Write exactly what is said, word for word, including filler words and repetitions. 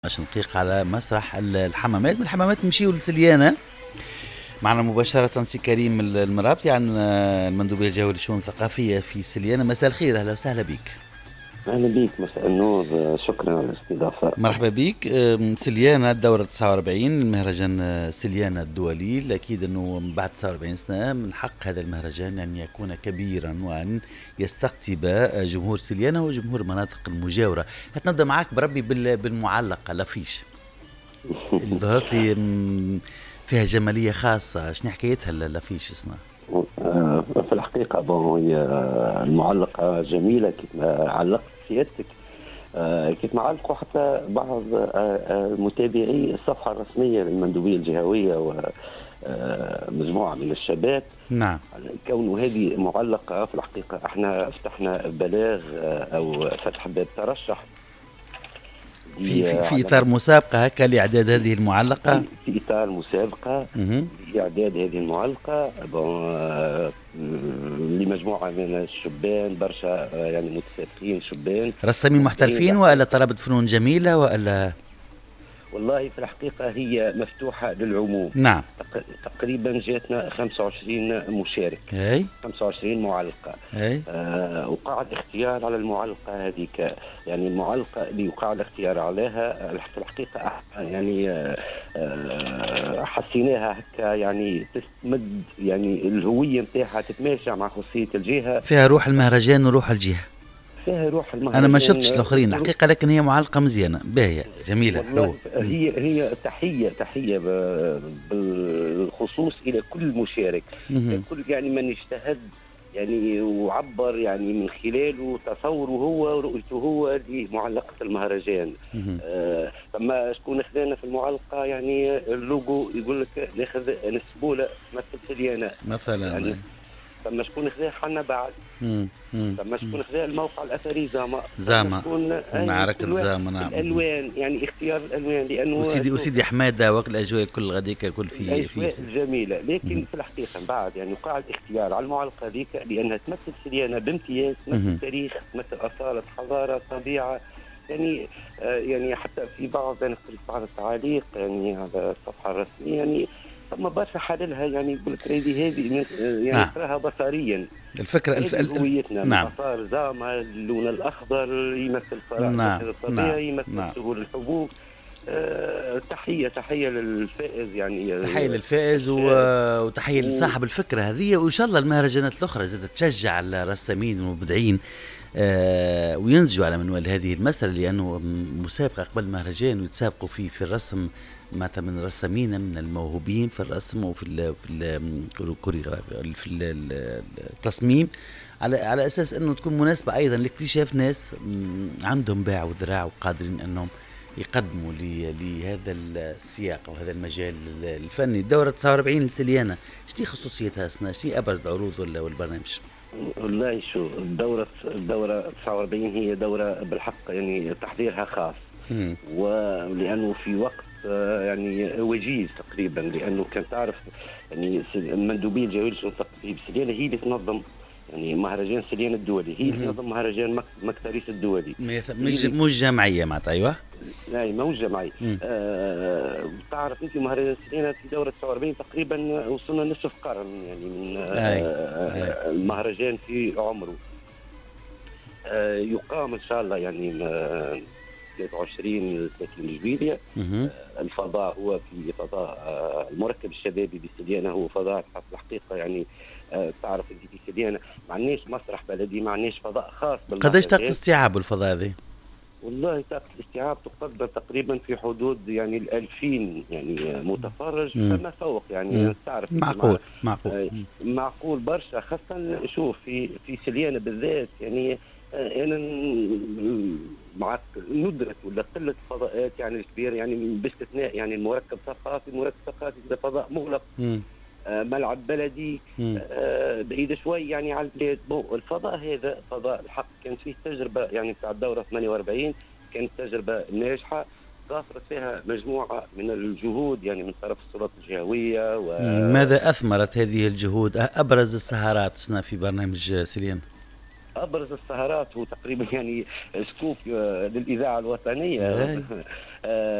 عشان دقيقة على مسرح الحمامات. من الحمامات نمشيو لسليانة. معنا مباشرة سي كريم المرابطي عن المندوبية الجوية للشؤون الثقافية في سليانة. مساء الخير، أهلا وسهلا بك. أهلا بك، مساء النور، شكرا على الاستضافة. مرحبا بك. سليانة الدورة تسعة وأربعين، المهرجان سليانة الدولي. أكيد أنه بعد تسعة وأربعين سنة من حق هذا المهرجان أن يكون كبيرا وأن يستقطب جمهور سليانة وجمهور المناطق المجاورة. هتنبدأ معك بربي بالمعلقة لافيش اللي ظهرت لي فيها جمالية خاصة. شنو حكايتها لافيش اصلا؟ في الحقيقة هي المعلقة جميلة كيف ما علقت سيادتك، كيف ما علقوا حتى بعض متابعي الصفحة الرسمية للمندوبية الجهوية ومجموعة من الشباب. نعم. كونه هذه معلقة في الحقيقة احنا فتحنا بلاغ او فتح باب ترشح في في, في اطار مسابقه هكا لاعداد هذه المعلقه. في اطار مسابقه لاعداد هذه المعلقه لمجموعه من الشبان برشا، يعني متسابقين شبان رسامين محترفين ولا طلبه فنون جميله ولا؟ والله في الحقيقة هي مفتوحة للعموم. نعم. تقريبا جاتنا خمسة وعشرين مشارك. اي خمسة وعشرين معلقة. اي آه وقع الاختيار على المعلقة هذيك، يعني المعلقة اللي وقع الاختيار عليها في الحقيقة يعني آه حسيناها هكا، يعني تستمد يعني الهوية نتاعها تتماشى مع خصوصية الجهة، فيها روح المهرجان وروح الجهة. فيها روح المهرجان. انا ما شفتش الاخرين الحقيقه، لكن هي معلقه مزيانه باهيه جميله. هي هي تحيه تحيه بالخصوص الى كل مشارك، كل يعني من اجتهد يعني وعبر يعني من خلاله تصوره هو ورؤيته هو لمعلقه المهرجان. آه فما شكون خذانا في المعلقه، يعني اللوجو يقول لك ناخذ نسبوله مثل سليانة مثلا، يعني فما شكون خذاه حنا بعد. فما شكون خذا الموقع الاثري زاما زاما معركة زاما. نعم. الالوان يعني اختيار الالوان، لانه وسيدي وسيدي حماده وقت الاجواء الكل غاديك كل في في جميله، لكن مم. في الحقيقه بعد يعني وقع الاختيار على المعلقه هذيك لانها تمثل سليانه بامتياز، تمثل تاريخ، تمثل اصاله، حضاره، طبيعه. يعني آه يعني حتى في بعض انا قريت بعض التعاليق يعني على الصفحه الرسميه، يعني ثم برشا حللها، يعني يقول لك هذه هذه يعني تراها بصريا. الفكره الف... هويتنا. نعم. مسار زاما، اللون الاخضر يمثل فرح. نعم. الطبيعه يمثل نعم. سهول الحبوب. أه تحيه تحيه للفائز، يعني تحيه للفائز و... وتحيه لصاحب الفكره هذه، وان شاء الله المهرجانات الاخرى زادت تشجع الرسامين والمبدعين أه وينتجوا على منوال هذه المساله، لانه مسابقه قبل المهرجان ويتسابقوا فيه في الرسم معناتها من الرسامين من الموهوبين في الرسم وفي ال في في التصميم، على على اساس انه تكون مناسبه ايضا لاكتشاف ناس عندهم باع وذراع وقادرين انهم يقدموا لهذا السياق وهذا المجال الفني. الدوره تسعة وأربعين لسليانة، شتي خصوصيتها سنة؟ شتي ابرز العروض ولا والبرنامج؟ والله شو الدوره الدوره تسعة وأربعين هي دوره بالحق يعني تحضيرها خاص، ولانه في وقت يعني وجيز تقريبا، لانه كان تعرف يعني المندوبيه الجويه للشؤون الثقافيه بسليانة هي اللي تنظم يعني مهرجان سليانة الدولي، هي اللي تنظم مهرجان مكتريس الدولي، مش مش جمعيه معناتها. ايوه لا مش جمعيه. آه تعرف انت مهرجان سليانة في دوره تسعة وأربعين تقريبا وصلنا نصف قرن يعني من آه المهرجان في عمره. آه يقام ان شاء الله يعني ثلاثة وعشرين ثلاثين جويلية. آه الفضاء هو في فضاء آه المركب الشبابي بسليانة، هو فضاء في الحقيقة يعني آه تعرف انت في سليانة ما عندناش مسرح بلدي، ما عندناش فضاء خاص. قداش طاقة استيعاب الفضاء هذه؟ والله طاقة الاستيعاب تقدر تقريبا في حدود يعني الألفين يعني متفرج فما فوق، يعني تعرف معقول معقول معقول برشا، خاصة شوف في في سليانة بالذات يعني أنا مع ندرة ولا قلة الفضاءات يعني الكبير، يعني باستثناء يعني المركب ثقافي، المركب ثقافي ده فضاء مغلق. م. آه ملعب بلدي آه بعيد شوي يعني على البلاد. الفضاء هذا فضاء الحق كان فيه تجربة يعني بتاع الدورة ثمانية وأربعين، كانت تجربة ناجحة ضافت فيها مجموعة من الجهود يعني من طرف السلطات الجهوية. و... ماذا أثمرت هذه الجهود؟ أبرز السهرات سنة في برنامج سليانة؟ ابرز السهرات هو تقريبا يعني سكوب للاذاعه الوطنيه آه